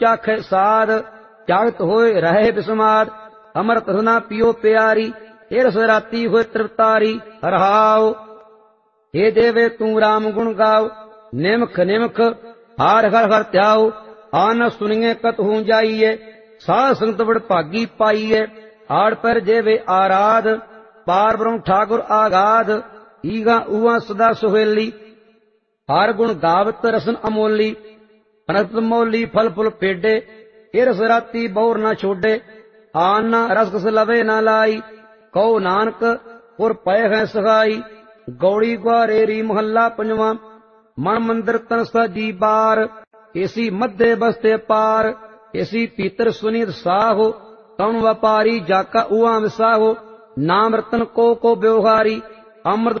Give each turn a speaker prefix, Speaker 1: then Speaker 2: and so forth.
Speaker 1: चाखे साध जागत होए रहे बिस्माद। अमृत रसना पियो प्यारी हे रस राती होए तृप्तारी हरहाओ। हे देवे तू राम गुण गाओ निमख निमख हार घर घर त्याओ। आन सुनिए कतहू जाइए साध संगत बड़ भागी पाइए। आड़ पर जेवे आराध पार ब्रह्म ठाकुर आगाध। ईगा उआ सदा सुहेली हर गुण गावत रसन अमोली। अनंत मोली फल फुल पेडे हे रस राती बहुर न छोडे। आन रस कस लवे न लाई कहो नानक पुर पय है सगाई। गौड़ी ग्वारेरी महला पंजवा मन मंदिर तन सजी बार। एसी मध्य बसते पार एसी पीतर सुनीत साहो। कौन व्यापारी जाका उआ विसाहो नाम रतन को व्यवहारी। अमृत